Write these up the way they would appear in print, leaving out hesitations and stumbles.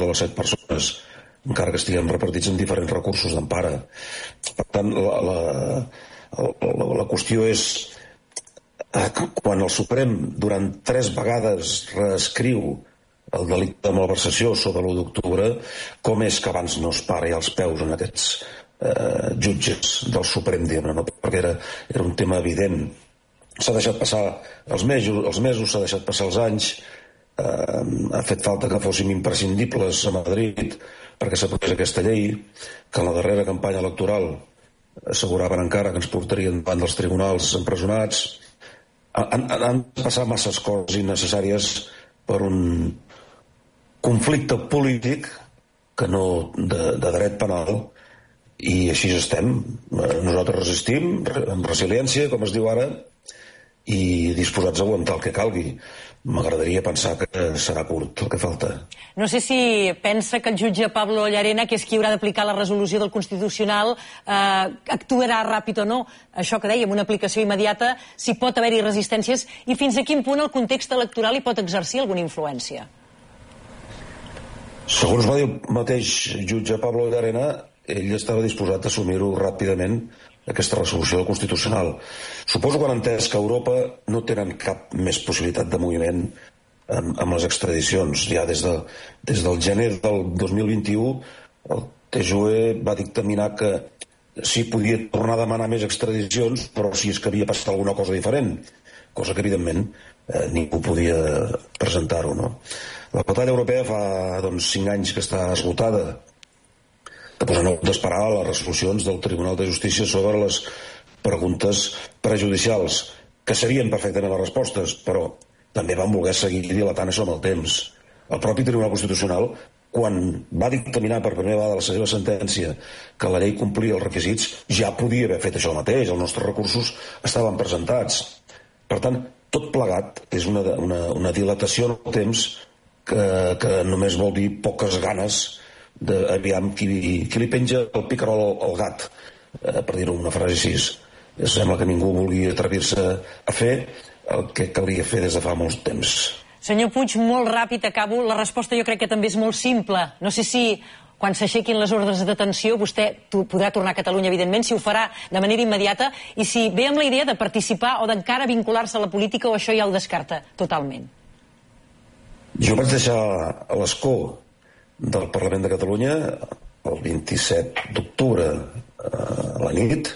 les 7 persones, encara que estiguem repartits en diferents recursos d'empara. Per tant, la qüestió és quan el Suprem durant 3 vegades reescriu el delicte de malversació sobre l'1 d'octubre, com és que abans no es para als peus en aquests jutges del Suprem, no? Perquè era un tema evident. S'ha deixat passar els mesos, s'ha deixat passar els anys, ha fet falta que fóssim imprescindibles a Madrid perquè s'aprovés aquesta llei, que en la darrera campanya electoral asseguraven encara que ens portarien davant dels tribunals empresonats. Han passat masses coses innecessàries per un conflicte polític que no de dret penal, i així estem. Nosaltres resistim amb resiliència, com es diu ara, i disposats a aguantar el que calgui. M'agradaria pensar que serà curt el que falta. No sé si pensa que el jutge Pablo Llarena, que és qui haurà d'aplicar la resolució del Constitucional, actuarà ràpid o no. Això que dèiem, una aplicació immediata, si pot haver-hi resistències, i fins a quin punt el context electoral hi pot exercir alguna influència? Segons va dir el mateix jutge Pablo Llarena, ell estava disposat a assumir-ho ràpidament, aquesta resolució del Constitucional. Suposo que han entès que a Europa no tenen cap més possibilitat de moviment amb les extradicions. Ja des del gener del 2021 el TJUE va dictaminar que sí podia tornar a demanar més extradicions, però si és que havia passat alguna cosa diferent, cosa que evidentment ningú podia presentar-ho, no? La batalla europea fa 5 anys que està esgotada, que posen d'esperar les resolucions del Tribunal de Justícia sobre les preguntes prejudicials, que serien perfectament les respostes, però també van voler seguir dilatant això amb el temps. El propi Tribunal Constitucional, quan va dictaminar per primera vegada la seva sentència que la llei complia els requisits, ja podia haver fet això mateix, els nostres recursos estaven presentats. Per tant, tot plegat és una dilatació en el temps que només vol dir poques ganes d'aviam qui li penja el picarol al gat, per dir-ho una frase així. Sembla que ningú vulgui atrevir-se a fer el que calia fer des de fa molt temps. Senyor Puig, molt ràpid, acabo. La resposta jo crec que també és molt simple. No sé si quan s'aixequin les ordres de detenció vostè podrà tornar a Catalunya, evidentment, si ho farà de manera immediata, i si ve amb la idea de participar o d'encara vincular-se a la política, o això ja ho descarta totalment. Jo vaig deixar l'escó del Parlament de Catalunya el 27 d'octubre a la nit.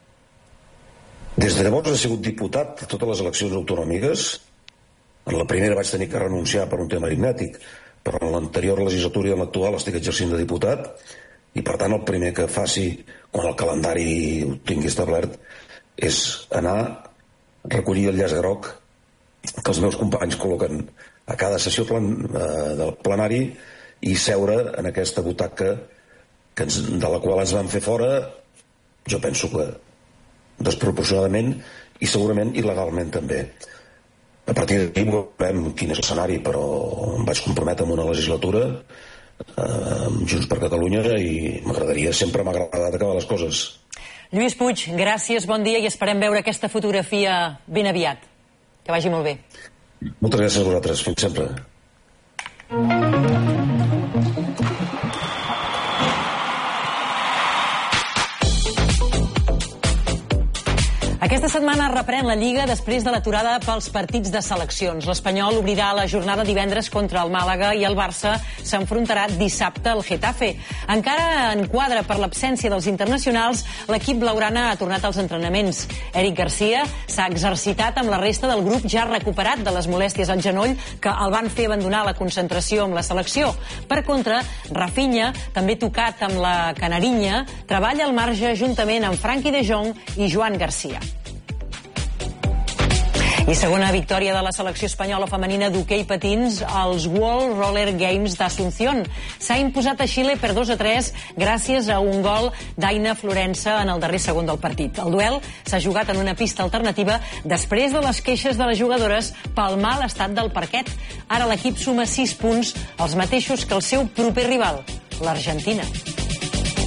Des de llavors he sigut diputat a totes les eleccions autonòmiques. En la primera vaig tenir que renunciar per un tema aritmètic, però en l'anterior legislatura i en l'actual estic exercint de diputat, i per tant el primer que faci quan el calendari ho tingui establert és anar a recollir el llaç groc que els meus companys col·loquen a cada sessió del plenari i seure en aquesta butaca de la qual ens van fer fora, jo penso que desproporcionadament i segurament il·legalment també. A partir d'aquí veurem quin és l'escenari, però em vaig comprometre amb una legislatura amb Junts per Catalunya i sempre m'ha agradat acabar les coses. Lluís Puig, gràcies, bon dia, i esperem veure aquesta fotografia ben aviat. Que vagi molt bé. Moltes gràcies a vosaltres, fins sempre. Aquesta setmana reprèn la Lliga després de l'aturada pels partits de seleccions. L'Espanyol obrirà la jornada divendres contra el Màlaga i el Barça s'enfrontarà dissabte al Getafe. Encara en quadre per l'absència dels internacionals, l'equip blaugrana ha tornat als entrenaments. Eric Garcia s'ha exercitat amb la resta del grup ja recuperat de les molèsties al genoll que el van fer abandonar la concentració amb la selecció. Per contra, Rafinha, també tocat amb la canarinya, treballa al marge juntament amb Frenkie de Jong i Joan Garcia. I segona victòria de la selecció espanyola femenina d'hoquei patins als World Roller Games d'Asunción. S'ha imposat a Xile per 2-3 gràcies a un gol d'Aina Florença en el darrer segon del partit. El duel s'ha jugat en una pista alternativa després de les queixes de les jugadores pel mal estat del parquet. Ara l'equip suma 6 punts, els mateixos que el seu proper rival, l'Argentina.